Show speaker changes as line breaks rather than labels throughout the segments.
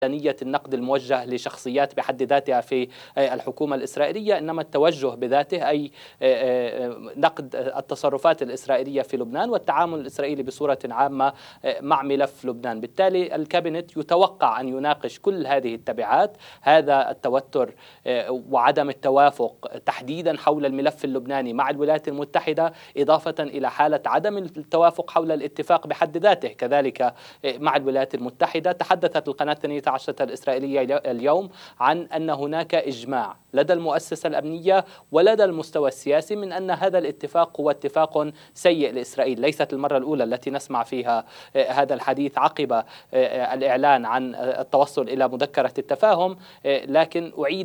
نية النقد الموجه لشخصيات بحد ذاتها في الحكومة الإسرائيلية، إنما التوجه بذاته أي نقد التصرفات الإسرائيلية في لبنان والتعامل الإسرائيلي بصورة عامة مع ملف لبنان. بالتالي الكابينت يتوقع أن يناقش كل هذه التبعات، هذا التوتر وعدم التوافق تحديدا حول الملف اللبناني مع الولايات المتحدة، إضافة إلى حالة عدم التوافق حول الاتفاق بحد ذاته كذلك مع الولايات المتحدة. تحدثت القناة 12 الإسرائيلية اليوم عن أن هناك إجماع لدى المؤسسة الأمنية ولدى المستوى السياسي من أن هذا الاتفاق هو اتفاق سيء لإسرائيل. ليست المرة الأولى التي نسمع فيها هذا الحديث عقب الإعلان عن التوصل إلى مذكرة التفاهم، لكن أعيد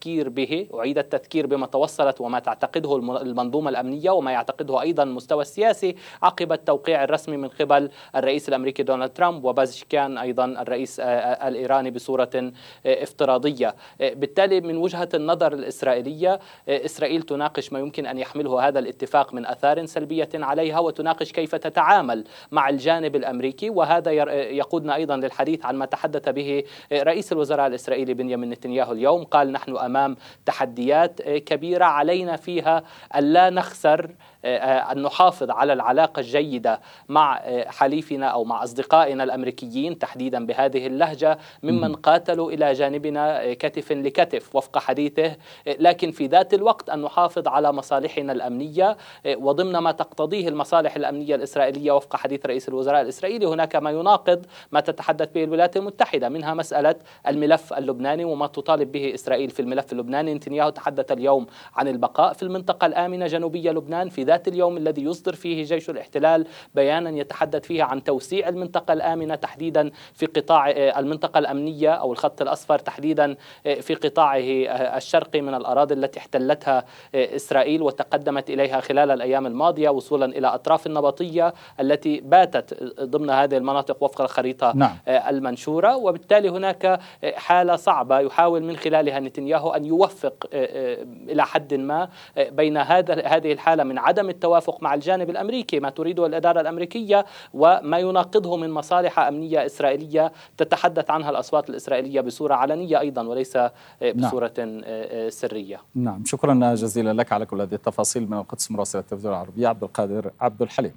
التذكير بما توصلت وما تعتقده المنظومة الأمنية وما يعتقده أيضا المستوى السياسي عقب التوقيع الرسمي من قبل الرئيس الأمريكي دونالد ترامب وبازشكيان أيضا الرئيس الإيراني بصورة افتراضية. بالتالي من وجهة النظر الإسرائيلية، إسرائيل تناقش ما يمكن أن يحمله هذا الاتفاق من آثار سلبية عليها، وتناقش كيف تتعامل مع الجانب الأمريكي. وهذا يقودنا أيضا للحديث عن ما تحدث به رئيس الوزراء الإسرائيلي بنيامين نتنياهو اليوم. قال: نحن أمام تحديات كبيرة علينا فيها ألا نخسر أن نحافظ على العلاقة الجيدة مع حليفنا أو مع أصدقائنا الأمريكيين تحديدا بهذه اللهجة ممن قاتلوا إلى جانبنا كتف لكتف وفق حديثه، لكن في ذات الوقت أن نحافظ على مصالحنا الأمنية وضمن ما تقتضيه المصالح الأمنية الإسرائيلية وفق حديث رئيس الوزراء الإسرائيلي. هناك ما يناقض ما تتحدث به الولايات المتحدة، منها مسألة الملف اللبناني وما تطالب به إسرائيل في الملف اللبناني. نتنياهو تحدث اليوم عن البقاء في المنطقة الآمنة جنوبية لبنان في ذات اليوم الذي يصدر فيه جيش الاحتلال بيانا يتحدث فيه عن توسيع المنطقة الآمنة تحديدا في قطاع المنطقة الأمنية أو الخط الأصفر تحديدا في قطاعه الشرقي من الأراضي التي احتلتها إسرائيل وتقدمت إليها خلال الأيام الماضية وصولا إلى أطراف النبطية التي باتت ضمن هذه المناطق وفق الخريطة المنشورة. وبالتالي هناك حالة صعبة يحاول من خلالها نتنياهو أن يوفق إلى حد ما بين هذه الحالة من عدم التوافق مع الجانب الأمريكي ما تريده الإدارة الأمريكية وما يناقضه من مصالح أمنية إسرائيلية تتحدث عنها الأصوات الإسرائيلية بصورة علنية أيضا وليس بصورة سرية.
نعم، شكرا جزيلا لك على كل هذه التفاصيل. من القدس مراسل التلفزيون العربية عبد القادر عبد الحليم.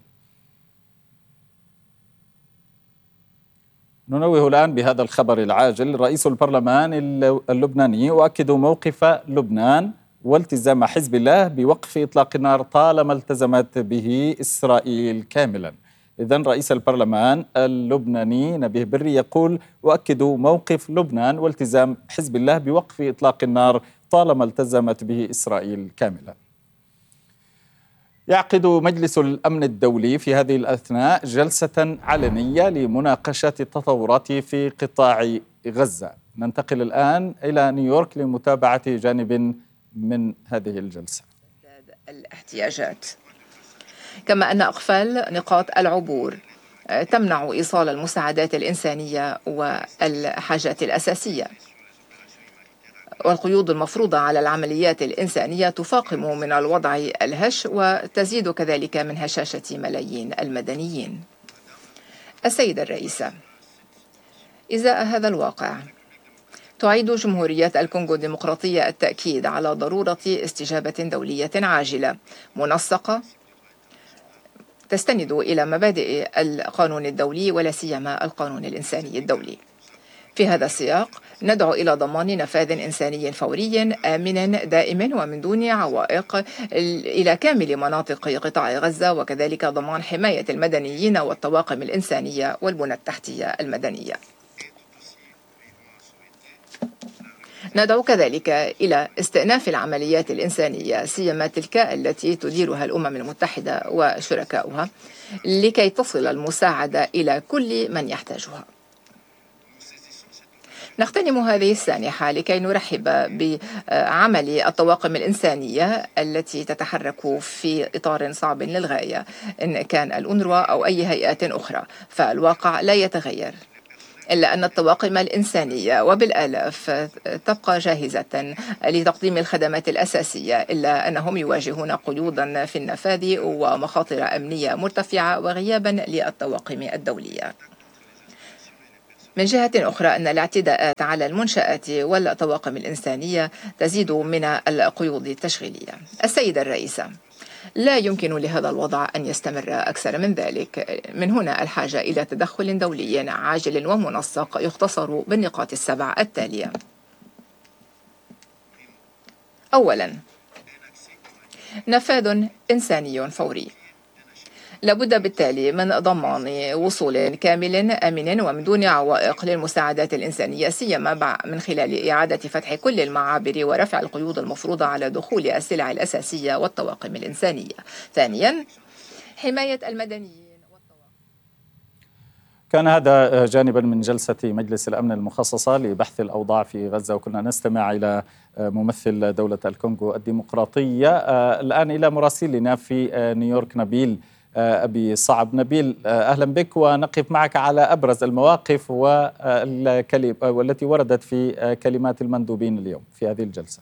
ننوه الآن بهذا الخبر العاجل. رئيس البرلمان اللبناني يؤكد موقف لبنان والتزام حزب الله بوقف إطلاق النار طالما التزمت به إسرائيل كاملا. إذن رئيس البرلمان اللبناني نبيه بري يقول: أؤكد موقف لبنان والتزام حزب الله بوقف إطلاق النار طالما التزمت به إسرائيل كاملا. يعقد مجلس الأمن الدولي في هذه الأثناء جلسة علنية لمناقشة التطورات في قطاع غزة. ننتقل الآن إلى نيويورك لمتابعة جانب من هذه الجلسة.
الاحتياجات، كما أن أقفال نقاط العبور تمنع إيصال المساعدات الإنسانية والحاجات الأساسية، والقيود المفروضة على العمليات الإنسانية تفاقم من الوضع الهش وتزيد كذلك من هشاشة ملايين المدنيين. السيدة الرئيسة، إزاء هذا الواقع تعيد جمهورية الكونغو الديمقراطية التأكيد على ضرورة استجابة دولية عاجلة منسقة تستند إلى مبادئ القانون الدولي ولا سيما القانون الإنساني الدولي. في هذا السياق ندعو إلى ضمان نفاذ إنساني فوري آمن دائم ومن دون عوائق إلى كامل مناطق قطاع غزة، وكذلك ضمان حماية المدنيين والطواقم الإنسانية والبنى التحتية المدنية. ندعو كذلك إلى استئناف العمليات الإنسانية سيما تلك التي تديرها الأمم المتحدة وشركاؤها لكي تصل المساعدة إلى كل من يحتاجها. نغتنم هذه السانحة لكي نرحب بعمل الطواقم الإنسانية التي تتحرك في إطار صعب للغاية، إن كان الأونروا أو أي هيئات أخرى، فالواقع لا يتغير إلا أن الطواقم الإنسانية وبالآلاف تبقى جاهزة لتقديم الخدمات الأساسية، إلا أنهم يواجهون قيودا في النفاذ ومخاطر أمنية مرتفعة وغيابا للطواقم الدولية. من جهة أخرى أن الاعتداءات على المنشآت والطواقم الإنسانية تزيد من القيود التشغيلية. السيدة الرئيسة، لا يمكن لهذا الوضع أن يستمر أكثر من ذلك. من هنا الحاجة إلى تدخل دولي عاجل ومنسق يختصر بالنقاط السبع التالية. أولا، نفاذ إنساني فوري. لابد بالتالي من ضمان وصول كامل آمن ومن دون عوائق للمساعدات الإنسانية، سيما من خلال إعادة فتح كل المعابر ورفع القيود المفروضة على دخول السلع الأساسية والطواقم الإنسانية. ثانيا، حماية المدنيين.
كان هذا جانبا من جلسة مجلس الأمن المخصصة لبحث الأوضاع في غزة، وكنا نستمع إلى ممثل دولة الكونغو الديمقراطية. الآن إلى مراسلنا في نيويورك نبيل أبي صعب. نبيل، أهلا بك، ونقف معك على أبرز المواقف والتي وردت في كلمات المندوبين اليوم في هذه الجلسة.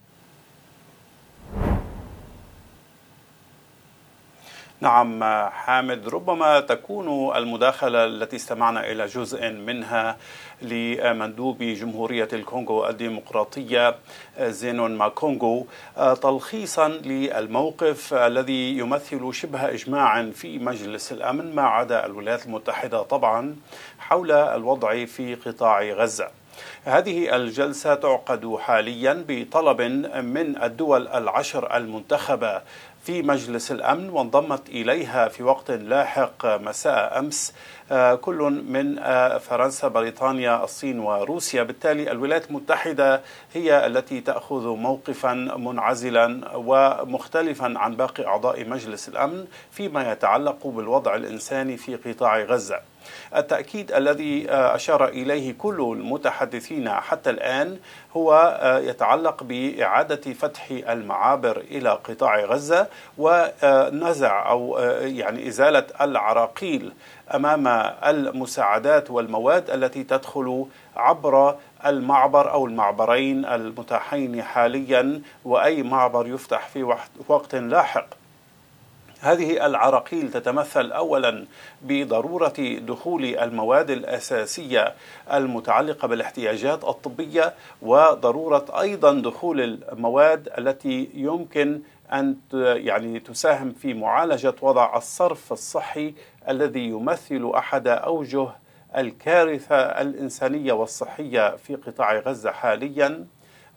نعم حامد، ربما تكون المداخلة التي استمعنا إلى جزء منها لمندوب جمهورية الكونغو الديمقراطية زينون ماكونغو تلخيصا للموقف الذي يمثل شبه إجماع في مجلس الأمن ما عدا الولايات المتحدة طبعا حول الوضع في قطاع غزة. هذه الجلسة تعقد حاليا بطلب من الدول العشر المنتخبة في مجلس الأمن، وانضمت إليها في وقت لاحق مساء أمس كل من فرنسا، بريطانيا، الصين وروسيا. بالتالي الولايات المتحدة هي التي تأخذ موقفا منعزلا ومختلفا عن باقي أعضاء مجلس الأمن فيما يتعلق بالوضع الإنساني في قطاع غزة. التأكيد الذي أشار إليه كل المتحدثين حتى الآن هو يتعلق بإعادة فتح المعابر إلى قطاع غزة ونزع أو يعني إزالة العراقيل أمام المساعدات والمواد التي تدخل عبر المعبر أو المعبرين المتاحين حاليا، وأي معبر يفتح في وقت لاحق. هذه العراقيل تتمثل أولا بضرورة دخول المواد الأساسية المتعلقة بالاحتياجات الطبية، وضرورة أيضا دخول المواد التي يمكن أن يعني تساهم في معالجة وضع الصرف الصحي الذي يمثل أحد أوجه الكارثة الإنسانية والصحية في قطاع غزة حاليا،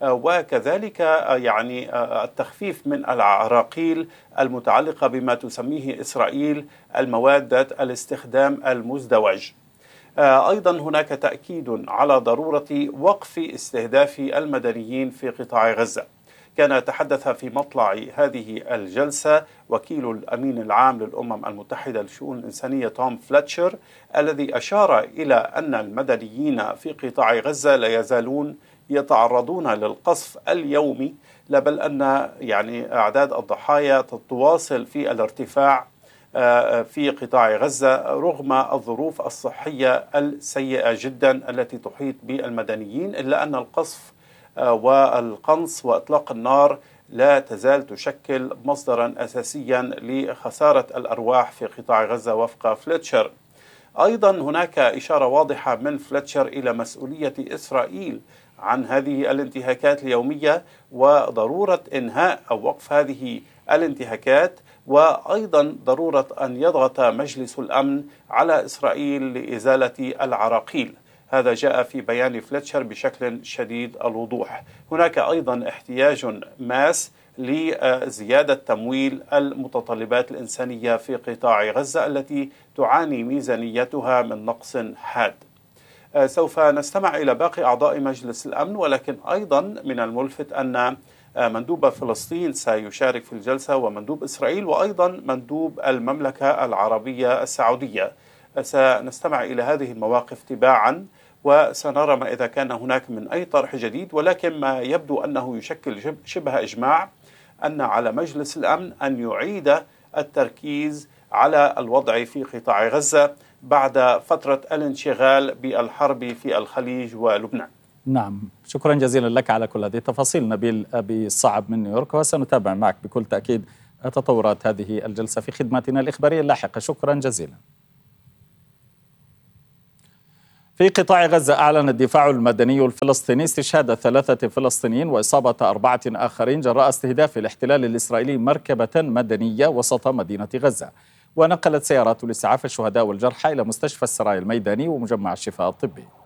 وكذلك يعني التخفيف من العراقيل المتعلقة بما تسميه إسرائيل المواد ذات الاستخدام المزدوج. أيضا هناك تأكيد على ضرورة وقف استهداف المدنيين في قطاع غزة. كان تحدث في مطلع هذه الجلسة وكيل الأمين العام للأمم المتحدة للشؤون الإنسانية توم فليتشر، الذي أشار إلى أن المدنيين في قطاع غزة لا يزالون يتعرضون للقصف اليومي، بل أن يعني أعداد الضحايا تتواصل في الارتفاع في قطاع غزة رغم الظروف الصحية السيئة جدا التي تحيط بالمدنيين، إلا أن القصف والقنص وإطلاق النار لا تزال تشكل مصدرا أساسيا لخسارة الأرواح في قطاع غزة وفق فليتشر. أيضا هناك إشارة واضحة من فليتشر إلى مسؤولية إسرائيل عن هذه الانتهاكات اليومية وضرورة إنهاء أو وقف هذه الانتهاكات، وأيضا ضرورة أن يضغط مجلس الأمن على إسرائيل لإزالة العراقيل. هذا جاء في بيان فليتشر بشكل شديد الوضوح. هناك أيضا احتياج ماس لزيادة تمويل المتطلبات الإنسانية في قطاع غزة التي تعاني ميزانيتها من نقص حاد. سوف نستمع إلى باقي أعضاء مجلس الأمن، ولكن أيضا من الملفت أن مندوب فلسطين سيشارك في الجلسة، ومندوب إسرائيل، وأيضا مندوب المملكة العربية السعودية. سنستمع إلى هذه المواقف تباعا وسنرى ما إذا كان هناك من أي طرح جديد، ولكن ما يبدو أنه يشكل شبه إجماع أن على مجلس الأمن أن يعيد التركيز على الوضع في قطاع غزة بعد فترة الانشغال بالحرب في الخليج ولبنان.
نعم، شكرا جزيلا لك على كل هذه التفاصيل نبيل أبي صعب من نيويورك، وسنتابع معك بكل تأكيد تطورات هذه الجلسة في خدمتنا الإخبارية اللاحقة. شكرا جزيلا. في قطاع غزة أعلن الدفاع المدني الفلسطيني استشهاد 3 فلسطينيين وإصابة 4 آخرين جراء استهداف الاحتلال الإسرائيلي مركبة مدنية وسط مدينة غزة. ونقلت سيارات الإسعاف الشهداء والجرحى إلى مستشفى السرايا الميداني ومجمع الشفاء الطبي.